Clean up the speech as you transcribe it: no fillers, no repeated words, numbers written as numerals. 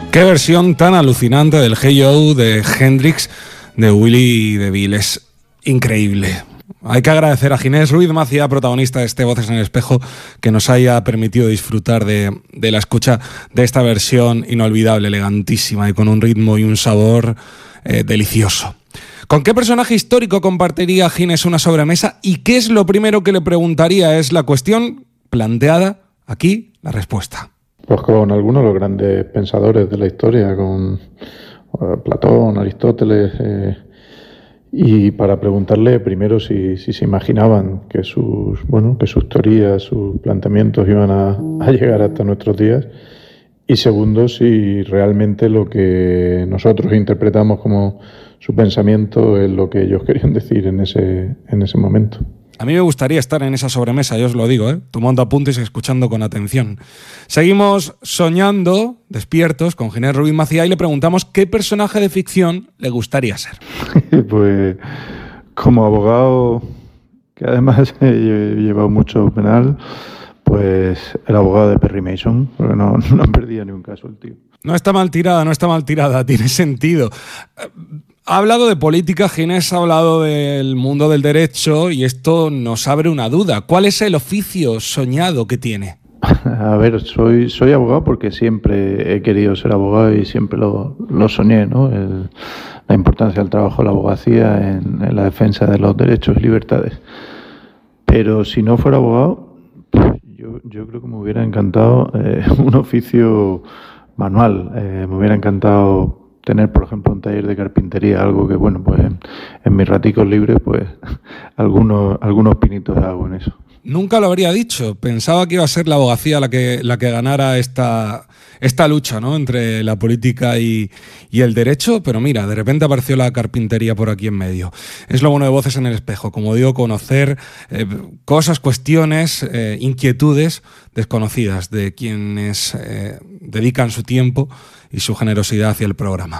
Qué versión tan alucinante del Hey Joe de Hendrix de Willie DeVille. Es increíble. Hay que agradecer a Ginés Ruiz Maciá, protagonista de este Voces en el Espejo, que nos haya permitido disfrutar de la escucha de esta versión inolvidable, elegantísima y con un ritmo y un sabor delicioso. ¿Con qué personaje histórico compartiría Ginés una sobremesa y qué es lo primero que le preguntaría? Es la cuestión planteada, aquí la respuesta. Pues con algunos de los grandes pensadores de la historia, con Platón, Aristóteles, y para preguntarle primero si se imaginaban que sus teorías, sus planteamientos iban a llegar hasta nuestros días, y segundo, si realmente lo que nosotros interpretamos como su pensamiento es lo que ellos querían decir en ese momento. A mí me gustaría estar en esa sobremesa, yo os lo digo, tomando apuntes y escuchando con atención. Seguimos soñando, despiertos, con Ginés Ruiz Maciá y le preguntamos qué personaje de ficción le gustaría ser. Pues como abogado, que además he llevado mucho penal, pues el abogado de Perry Mason, porque no perdía ni un caso el tío. No está mal tirada, tiene sentido. Ha hablado de política, Ginés ha hablado del mundo del derecho y esto nos abre una duda. ¿Cuál es el oficio soñado que tiene? A ver, soy abogado porque siempre he querido ser abogado y siempre lo soñé, ¿no? La importancia del trabajo de la abogacía en la defensa de los derechos y libertades. Pero si no fuera abogado, yo creo que me hubiera encantado un oficio manual. Me hubiera encantado tener, por ejemplo, un taller de carpintería, algo que, bueno, pues en mis raticos libres, pues algunos pinitos hago en eso. Nunca lo habría dicho. Pensaba que iba a ser la abogacía la que ganara esta lucha, ¿no?, entre la política y el derecho, pero mira, de repente apareció la carpintería por aquí en medio. Es lo bueno de Voces en el Espejo, como digo, conocer cosas, cuestiones, inquietudes desconocidas de quienes dedican su tiempo y su generosidad hacia el programa.